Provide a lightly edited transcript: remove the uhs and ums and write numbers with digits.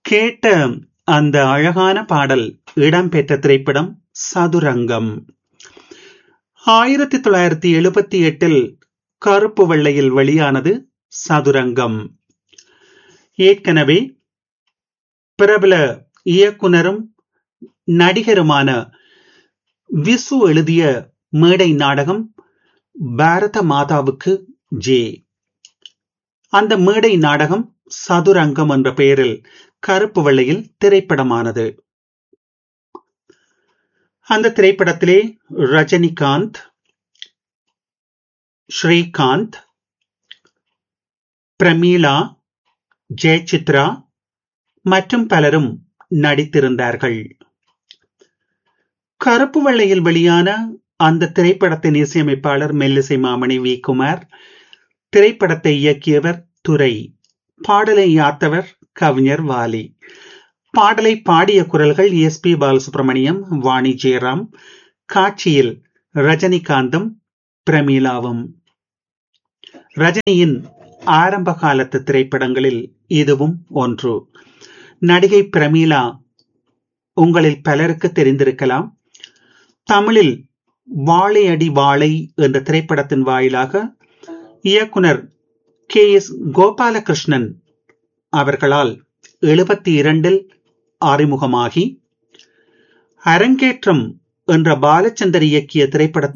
கேட்ட அந்த அழகான பாடல் இடம்பெற்ற திரைப்படம் சதுரங்கம். 1978 கருப்பு வெள்ளையில் வெளியானது சதுரங்கம். ஏற்கனவே பிரபல இயக்குனரும் நடிகருமான விசு எழுதிய மேடை நாடகம் பாரத மாதாவுக்கு ஜே. அந்த மேடை நாடகம் சதுரங்கம் என்ற பெயரில் கருப்பு வெள்ளையில் திரைப்படமானது. அந்த திரைப்படத்திலே ரஜினிகாந்த், ஸ்ரீகாந்த், பிரமீளா, ஜெயசித்ரா மற்றும் பலரும் நடித்திருந்தார்கள். கருப்பு வெள்ளையில் வெளியான அந்த திரைப்படத்தின் இசையமைப்பாளர் மெல்லிசை மாமணி வி. குமார், திரைப்படத்தை இயக்கியவர் துரை, பாடலை யாத்தவர் கவிஞர் வாலி. பாடலை பாடிய குரல்கள் எஸ். பி. பாலசுப்ரமணியம், வாணி ஜெயராம். காட்சியில் ரஜினிகாந்தும் பிரமீளாவும். ரஜினியின் ஆரம்ப காலத்து திரைப்படங்களில் இதுவும் ஒன்று. நடிகை பிரமீளா உங்களில் பலருக்கு தெரிந்திருக்கலாம். தமிழில் வாழை அடி வாழை என்ற திரைப்படத்தின் வாயிலாக இயக்குனர் கே. எஸ். கோபாலகிருஷ்ணன் அவர்களால் 72 அறிமுகமாகி அரங்கேற்றம் என்ற பாலச்சந்தர் இயக்கிய திரைப்படத்தின்